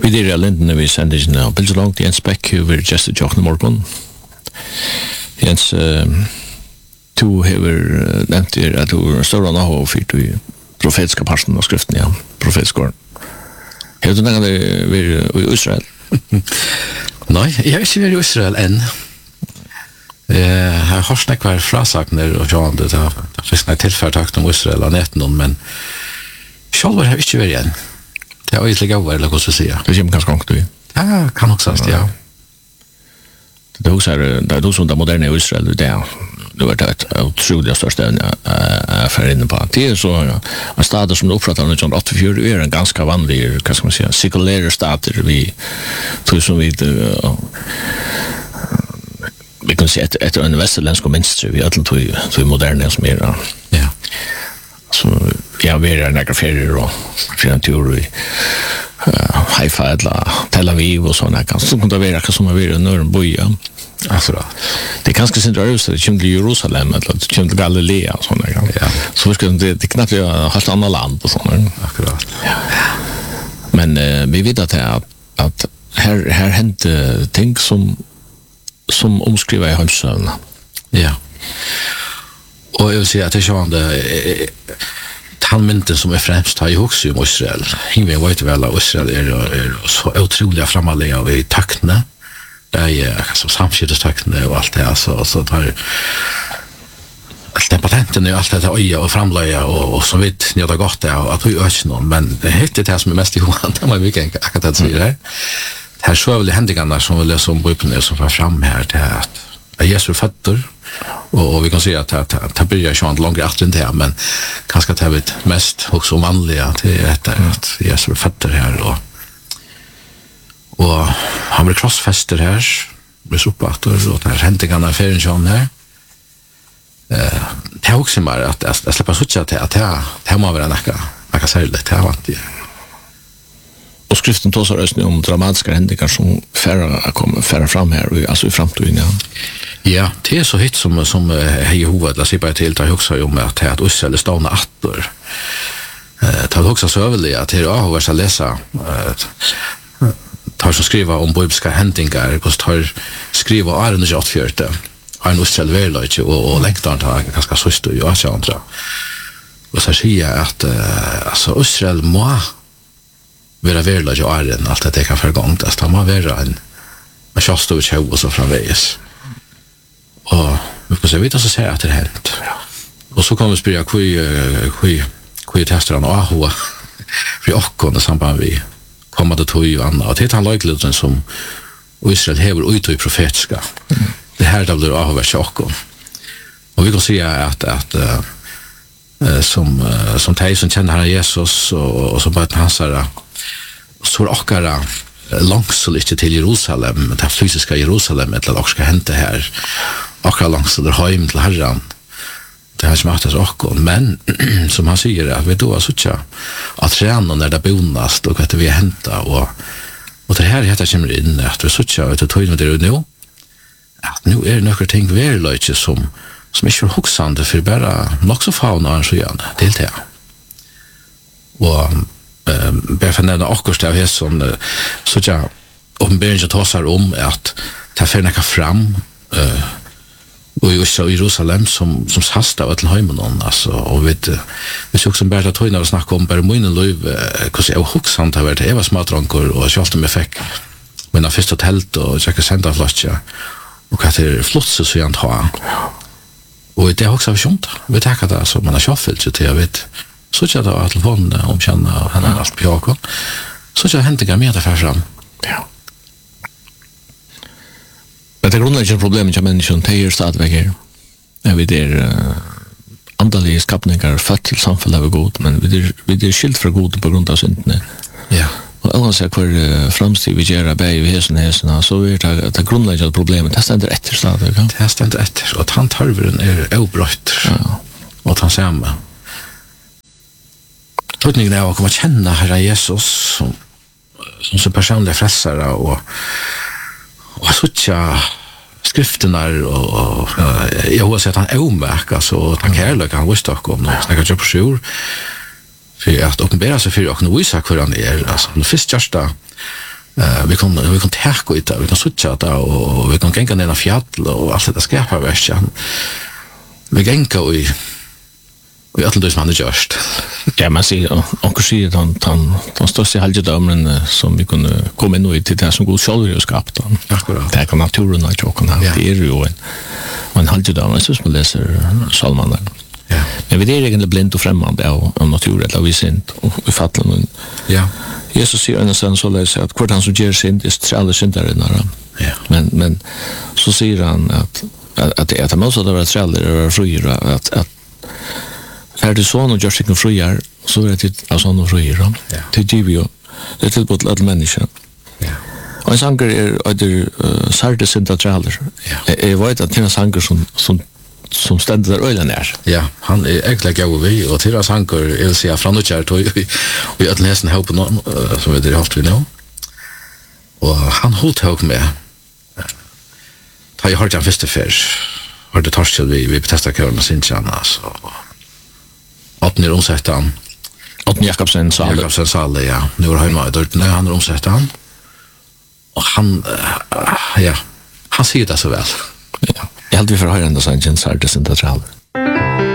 Vi der Linden vi sender ikke nå. Bilt så langt Jens Beck over Jester Jochen Morgon. Jens, du har nevnt at du er større nå og fyrt i profetiska parten av skriften, ja. Profetskåren. Har du nægget vært i Israel? Nei, jeg har ikke vært i Israel enn. Jeg har hørt nekvar frasagner og sånn, det er faktisk tilfærtakt om Israel av neten, men selv har jeg ikke vært igjen. Det er egentlig gavere, eller hva skal jeg si. Det kommer ganske langt du i? Ja, kan også sagt, ja. Det er også det moderne i Israel, det var det utrolig største jeg fer inne på. Det er så en stat som oppfattet av 1984 er en ganske vanlig, hva skal man si, sekulære stater vi kan si etter en vesterlensk minstri vi er til moderne som er ja. Så ja, vi er nægre ferier og fyrir en tur i Haifa eller Tel Aviv og sånn så kunne det være akkurat som å være i Nørrebøy, ja. Akkurat. Det er ganske sin røyeste, det kommer til Jerusalem eller det kommer til Galilea og sånn, ja. Så det er knappt jo helt annet land og sånn. Akkurat. Ja. Men vi vet at her hendte ting som omskriver i Hømsøvna. Ja. Og jeg vil si at det er sånn tannmynden som er fremst har jo også om Israel. Ingen vet vel at Israel er så utrolig fremalig av i taktene. Det er samskydestaktene og alt det, så tar alt det patentene og alt det øye og framløye og så vidt njøter godt det, og at vi gjør ikke noen, men det er ikke det som er mest i hodet, det må vi ikke akkurat det sier her. Her så er vel de hendingene som vi leser om Bibelen som får fram her, til at Jesus føtter, og vi kan si at det blir ikke noe langt etter enn det, men kanskje det er blitt mest også vanlige til etter at Jesus føtter her, og han blir krossfester her, blir oppbatter, og det er hendingene av ferien sånn her. Det er også bare at jeg slipper suttje til at det må være noe særlig, det er vant i. Og skriften tås har østning om dramatiske hendingar som færre fram her, altså i framtiden, ja. Ja, det er så hitt som hei hoved, la si bare til, det har også jo med at Israel er stående atter. Det har også så øvelig at det er avhåvers å lese tar som skriva om bibelska hendingar, hvordan tar skriva Arne 28, Arne Israel verløyke, og lengtaren tar ganske søst og jo andre. Og så sier jeg at altså, Israel må være verløyke og Arne, alt det kan være gang, det må være en kjast over kjøv og så framveis. Og vi kan se vidt og så ser jeg at det er hendt. Og så kommer vi spørre hvor tester han Ahoa for åkken i samband vi kommer det tog og annet. Og det er han løykeluten som Israel hever ut i profetiska. Det her da blir avhåver til åkken. Og vi kan si at som de som kjenner herre Jesus og som bare hans herre, så er okkara langsel ikke til Jerusalem, det fysiska Jerusalem, eller dere skal hente her, okkara langsel der heim til herren. Det har som aktas okkon, men som han sier, at vi då har suttja at trenen når det bonast og at vi har hentet, og det her heter kommer inn, at vi suttja at det tøyne det nå, at nå er det noen ting verløyke som ikke er hoksande for bare nok så fauna og så gjerne, til det. Og bare for å nevne akkurat av hess som suttja åpenberingen tåsar om at det er nekka fram og i Jerusalem som sast av til heimen altså, og hvis jeg også bare tog når vi snakker om bare mine liv hvordan jeg hoksant har vært jeg var smadranker og selv om jeg fikk mine første telt og jeg ikke senda flotja og hva det er flotse så jeg ta og det er også av skjont vi takker det som man har kjøffelt til jeg vet så ikke det var telefonene omkjenne og henne alt på jakken så ikke det hendte jeg med det for fram ja. Men det grundläggande problemet som människan teger stadigvæk her. Vi er andalige skapningar født til samfunnet av god, men vi er skilt fra god på grunn av syndene. Ja. Og uansett hver framstig vi gjør bei i hesen, så er det grundläggande problemet. Det stender etter stadigvæk. Ja? Det stender etter, og tanntarveren er avbrøtt. Ja. Og tann samme. Tøtningen er å komme kjenne Herre Jesus som personlige frelsere og suttja skrifterna og jeg har sett han omverk altså, og han kærløk han visste okkur om snakker ikke på sjur for at åpenbæra seg for åkken og viser hver han altså, når først gjørsta Vi kan täcka ut det, vi kan switcha det och vi kan gänga ner i fjäll och allt det skapar värsta. Vi gänga i alla det som han har gjort. Ja, man säger, och säger de största halvdömen som vi kunde komma in i till det som god själv har skapat. Akkurat. Det kan naturen ha gjort. Det är ju en halvdömen som man läser salmarna. Ja. Men vi är egentligen blind och främmande av naturen, eller vi synd och vi fattar någon. Ja. Jesus säger en sån så läser att kvart han som ger synd är alla syndare nära. Ja. Men så säger han att det måste vara träller och fröjra att är det sån och gör sig friar så är det av sån och fröjra. Det ger vi ju. Det är till på alla människor. Ja. Och en sanger är särde synda träller. Jag vet att det är sanger som ständer där öjlen är. Ja, han är äcklig gav vi och till sanger vill säga från och kär och att läsa en help som vi har haft vi nu. Och han hållt hög med. Ta jag hört han första färs. Har det torsk vi testa kärna sin tjäna så. Att ni omsätt han. Att Jakobsen Salle, ja. Nu har han varit när han omsätt han. Och han han ser det så väl. Ja. Jag hade vi för höra ända sen känns det inte träll.